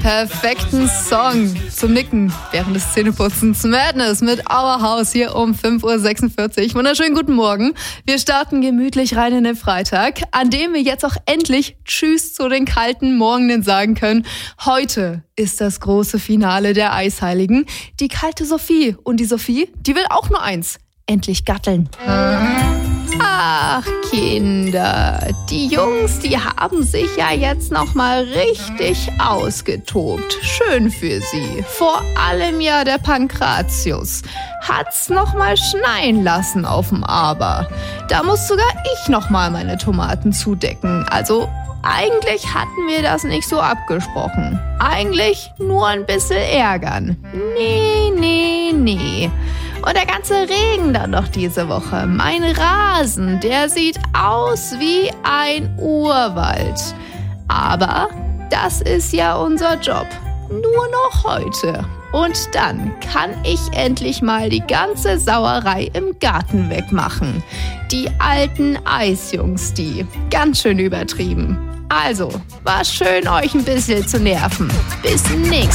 perfekten Song zum Nicken während des Zähneputzens. Madness mit Our House hier um 5.46 Uhr. Wunderschönen guten Morgen. Wir starten gemütlich rein in den Freitag, an dem wir jetzt auch endlich Tschüss zu den kalten Morgenen sagen können. Heute ist das große Finale der Eisheiligen. Die kalte Sophie. Und die Sophie, die will auch nur eins: endlich gatteln. Ach, Kinder, die Jungs, die haben sich ja jetzt noch mal richtig ausgetobt. Schön für sie. Vor allem ja der Pankratius. Hat's noch mal schneien lassen auf dem Aber. Da muss sogar ich noch mal meine Tomaten zudecken. Also eigentlich hatten wir das nicht so abgesprochen. Eigentlich nur ein bisschen ärgern. Nee. Und der ganze Regen dann noch diese Woche. Mein Rasen, der sieht aus wie ein Urwald. Aber das ist ja unser Job. Nur noch heute. Und dann kann ich endlich mal die ganze Sauerei im Garten wegmachen. Die alten Eisjungs, die. Ganz schön übertrieben. Also, war schön, euch ein bisschen zu nerven. Bis nächstes Mal.